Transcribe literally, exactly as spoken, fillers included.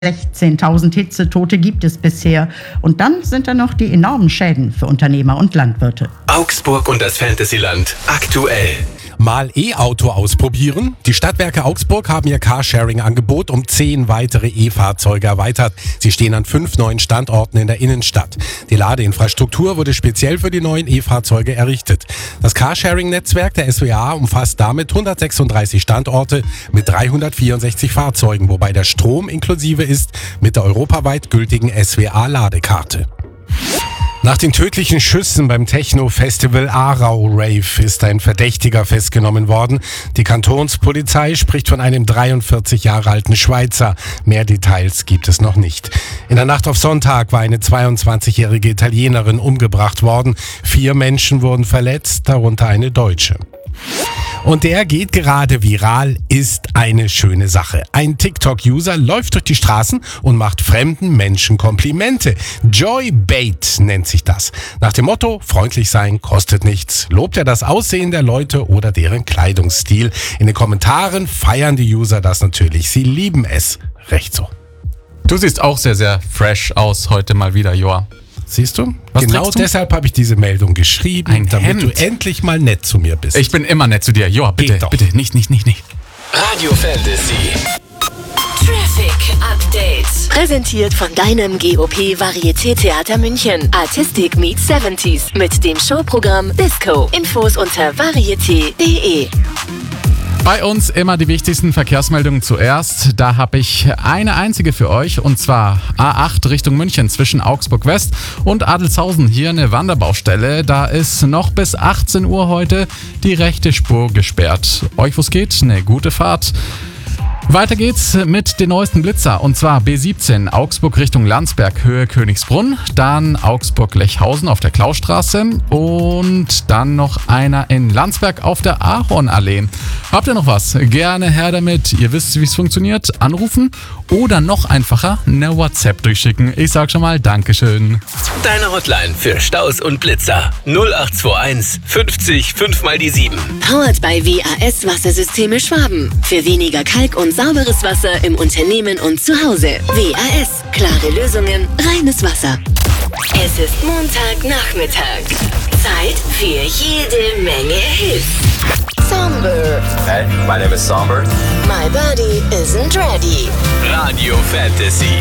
sechzehntausend Hitzetote gibt es bisher. Und dann sind da noch die enormen Schäden für Unternehmer und Landwirte. Augsburg und das Fantasyland aktuell. Mal E-Auto ausprobieren? Die Stadtwerke Augsburg haben ihr Carsharing-Angebot um zehn weitere E-Fahrzeuge erweitert. Sie stehen an fünf neuen Standorten in der Innenstadt. Die Ladeinfrastruktur wurde speziell für die neuen E-Fahrzeuge errichtet. Das Carsharing-Netzwerk der S W A umfasst damit hundertsechsunddreißig Standorte mit dreihundertvierundsechzig Fahrzeugen, wobei der Strom inklusive ist mit der europaweit gültigen S W A-Ladekarte. Nach den tödlichen Schüssen beim Techno-Festival Aarau Rave ist ein Verdächtiger festgenommen worden. Die Kantonspolizei spricht von einem dreiundvierzig Jahre alten Schweizer. Mehr Details gibt es noch nicht. In der Nacht auf Sonntag war eine zweiundzwanzigjährige Italienerin umgebracht worden. Vier Menschen wurden verletzt, darunter eine Deutsche. Und der geht gerade viral, ist eine schöne Sache. Ein TikTok-User läuft durch die Straßen und macht fremden Menschen Komplimente. Joy Bait nennt sich das. Nach dem Motto, freundlich sein kostet nichts. Lobt er das Aussehen der Leute oder deren Kleidungsstil? In den Kommentaren feiern die User das natürlich. Sie lieben es. Recht so. Du siehst auch sehr, sehr fresh aus heute mal wieder, Joa. Siehst du? Was genau trägst du? Deshalb habe ich diese Meldung geschrieben, Ein damit Hemd. du endlich mal nett zu mir bist. Ich bin immer nett zu dir. Joa, bitte, Geht doch. bitte, nicht, nicht, nicht, nicht. Radio Fantasy. Traffic Update. Präsentiert von deinem G O P Varieté-Theater München. Artistic Meets siebziger mit dem Showprogramm Disco. Infos unter varieté punkt de. Bei uns immer die wichtigsten Verkehrsmeldungen zuerst. Da habe ich eine einzige für euch, und zwar A acht Richtung München zwischen Augsburg West und Adelzhausen. Hier eine Wanderbaustelle. Da ist noch bis achtzehn Uhr heute die rechte Spur gesperrt. Euch, wo's geht? Eine gute Fahrt. Weiter geht's mit den neuesten Blitzer, und zwar B siebzehn Augsburg Richtung Landsberg, Höhe Königsbrunn, dann Augsburg-Lechhausen auf der Klaustraße und dann noch einer in Landsberg auf der Ahornallee. Habt ihr noch was? Gerne her damit. Ihr wisst, wie es funktioniert. Anrufen oder noch einfacher eine WhatsApp durchschicken. Ich sag schon mal Dankeschön. Deine Hotline für Staus und Blitzer. null acht zwei eins fünfzig fünf mal die sieben. Powered by W A S Wassersysteme Schwaben. Für weniger Kalk und sauberes Wasser im Unternehmen und zu Hause. W A S. Klare Lösungen, reines Wasser. Es ist Montagnachmittag. Zeit für jede Menge Hits. Somber. Hey, my name is Somber. My body isn't ready. Radio Fantasy.